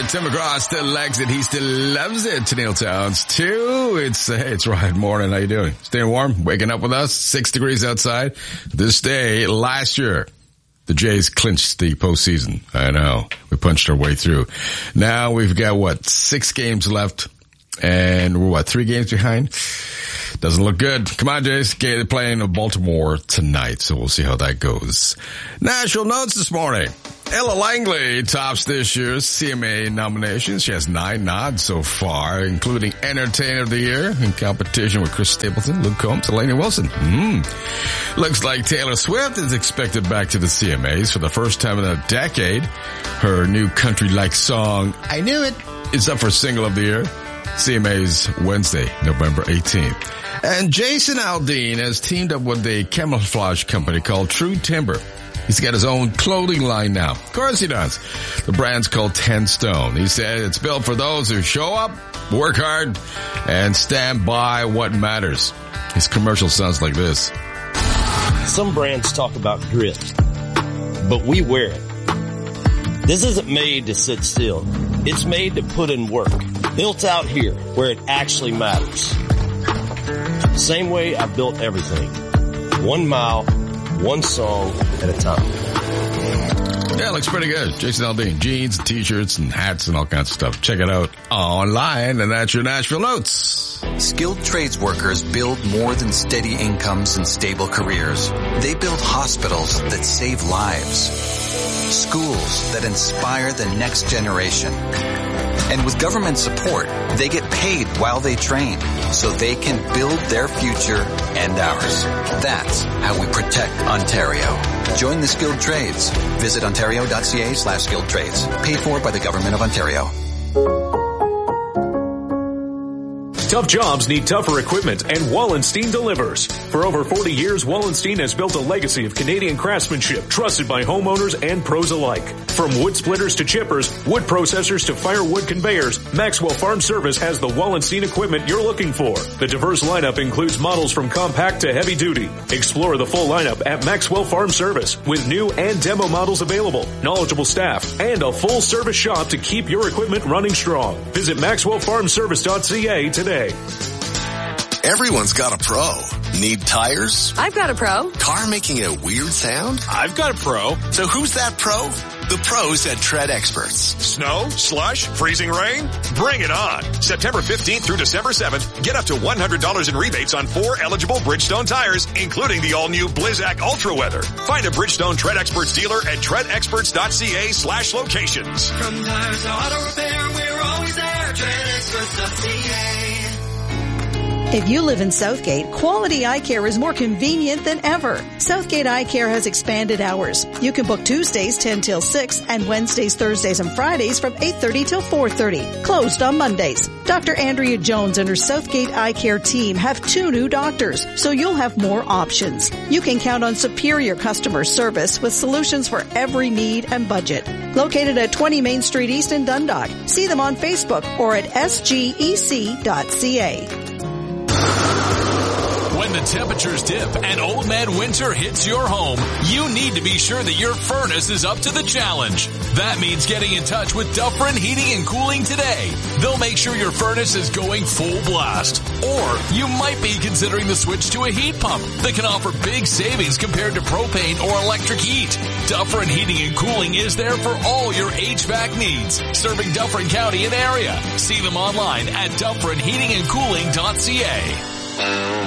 Tim McGraw still likes it. He still loves it. Tennille Towns too. It's right morning. How you doing? Staying warm? Waking up with us? 6 degrees outside. This day last year, the Jays clinched the postseason. I know. We punched our way through. Now we've got 6 games left, and we're 3 games behind. Doesn't look good. Come on, Jays. They're playing Baltimore tonight, so we'll see how that goes. National notes this morning. Ella Langley tops this year's CMA nominations. She has 9 nods so far, including Entertainer of the Year in competition with Chris Stapleton, Luke Combs, and Lainey Wilson. Looks like Taylor Swift is expected back to the CMAs for the first time in a decade. Her new country-like song, I Knew It, is up for Single of the Year. CMAs Wednesday, November 18th. And Jason Aldean has teamed up with a camouflage company called True Timber. He's got his own clothing line now. Of course he does. The brand's called 10 Stone. He said it's built for those who show up, work hard, and stand by what matters. His commercial sounds like this. Some brands talk about grit, but we wear it. This isn't made to sit still. It's made to put in work. Built out here where it actually matters. Same way I built everything. 1 mile, 1 song at a time. Yeah, it looks pretty good. Jason Aldean, jeans, t-shirts, and hats, and all kinds of stuff. Check it out online, and that's your Nashville Notes. Skilled trades workers build more than steady incomes and stable careers. They build hospitals that save lives, schools that inspire the next generation. And with government support, they get paid while they train so they can build their future and ours. That's how we protect Ontario. Join the skilled trades. Visit ontario.ca/skilled trades. Paid for by the Government of Ontario. Tough jobs need tougher equipment, and Wallenstein delivers. For over 40 years, Wallenstein has built a legacy of Canadian craftsmanship trusted by homeowners and pros alike. From wood splitters to chippers, wood processors to firewood conveyors, Maxwell Farm Service has the Wallenstein equipment you're looking for. The diverse lineup includes models from compact to heavy duty. Explore the full lineup at Maxwell Farm Service with new and demo models available, knowledgeable staff, and a full service shop to keep your equipment running strong. Visit MaxwellFarmService.ca today. Everyone's got a pro. Need tires? I've got a pro. Car making a weird sound? I've got a pro. So who's that pro? The pros at Tread Experts. Snow, slush, freezing rain? Bring it on. September 15th through December 7th, get up to $100 in rebates on 4 eligible Bridgestone tires, including the all-new Blizzak Ultra Weather. Find a Bridgestone Tread Experts dealer at treadexperts.ca/locations. From tires to auto repair, we're always there. treadexperts.ca. If you live in Southgate, Quality Eye Care is more convenient than ever. Southgate Eye Care has expanded hours. You can book Tuesdays 10 till 6 and Wednesdays, Thursdays, and Fridays from 8:30 till 4:30. Closed on Mondays. Dr. Andrea Jones and her Southgate Eye Care team have 2 new doctors, so you'll have more options. You can count on superior customer service with solutions for every need and budget. Located at 20 Main Street East in Dundalk. See them on Facebook or at sgec.ca. When the temperatures dip and Old Man Winter hits your home, you need to be sure that your furnace is up to the challenge. That means getting in touch with Dufferin Heating and Cooling today. They'll make sure your furnace is going full blast. Or you might be considering the switch to a heat pump that can offer big savings compared to propane or electric heat. Dufferin Heating and Cooling is there for all your HVAC needs, serving Dufferin County and area. See them online at DufferinHeatingandCooling.ca.